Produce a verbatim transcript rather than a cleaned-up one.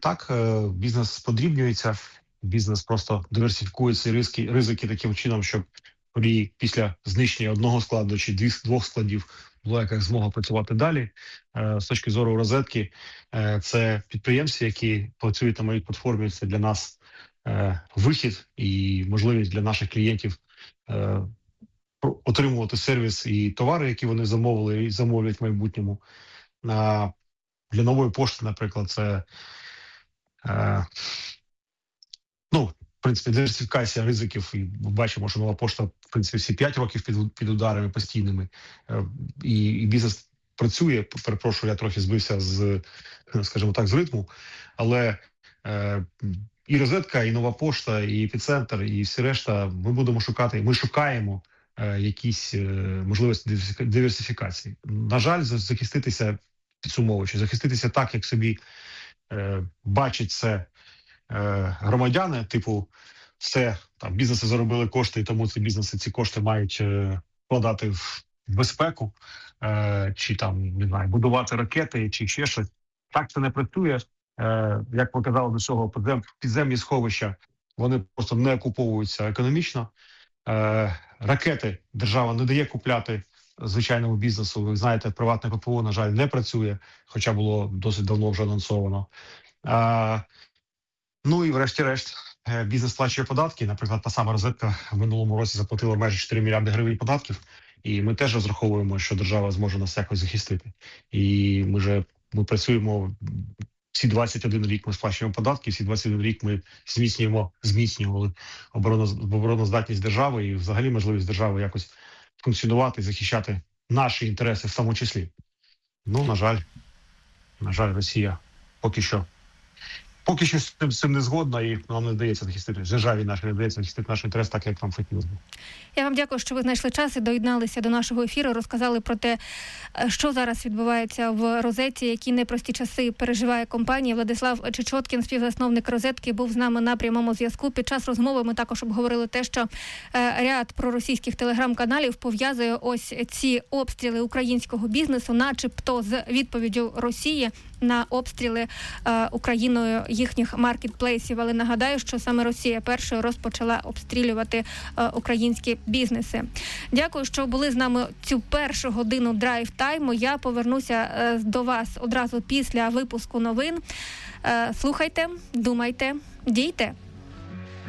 так, бізнес подрібнюється, бізнес просто диверсифікує ці ризики, ризики таким чином, щоб при, після знищення одного складу чи двох складів була якась змога працювати далі. З точки зору розетки, це підприємці, які працюють на моїй платформі, це для нас вихід і можливість для наших клієнтів отримувати сервіс і товари, які вони замовили і замовлять в майбутньому. Для нової пошти, наприклад, це е, ну, в принципі, диверсифікація ризиків. І ми бачимо, що нова пошта, в принципі, всі п'ять років під, під ударами постійними. Е, і, і бізнес працює. Перепрошую, я трохи збився з, скажімо так, з ритму. Але е, і розетка, і нова пошта, і епіцентр, і всі решта ми будемо шукати. Ми шукаємо е, якісь е, можливості диверсифікації. На жаль, захиститися, підсумовуючи, захиститися так, як собі е, бачать це е, громадяни, типу, все, там, бізнеси заробили кошти, і тому ці бізнеси ці кошти мають е, вкладати в безпеку, е, чи там, не знаю, будувати ракети, чи ще щось. Так це не працює. Е, як показало до цього, підзем, підземні сховища, вони просто не окуповуються економічно. Е, ракети держава не дає купляти звичайному бізнесу. Ви знаєте, приватне ППО, на жаль, не працює, хоча було досить давно вже анонсовано. А, ну і врешті-решт, бізнес сплачує податки. Наприклад, та сама розетка в минулому році заплатила майже чотири мільярди гривень податків, і ми теж розраховуємо, що держава зможе нас якось захистити. І ми же ми працюємо всі двадцять один рік, ми сплачуємо податки, всі двадцять один рік ми зміцнюємо, зміцнювали обороноздатність держави і взагалі можливість держави якось функціонувати, захищати наші інтереси в тому числі. Ну, на жаль, на жаль, Росія поки що поки що з цим, з цим не згодна, і нам не вдається захистити, державі нашій не вдається захистити наш інтерес так, як нам хотілося б. Я вам дякую, що ви знайшли час і доєдналися до нашого ефіру, розказали про те, що зараз відбувається в Розетці, які непрості часи переживає компанія. Владислав Чечоткін, співзасновник Розетки, був з нами на прямому зв'язку. Під час розмови ми також обговорили те, що ряд проросійських телеграм-каналів пов'язує ось ці обстріли українського бізнесу, начебто з відповіддю Росії на обстріли е, Україною їхніх маркетплейсів. Але нагадаю, що саме Росія першою розпочала обстрілювати е, українські бізнеси. Дякую, що були з нами цю першу годину драйв-тайму. Я повернуся е, до вас одразу після випуску новин. Е, слухайте, думайте, дійте.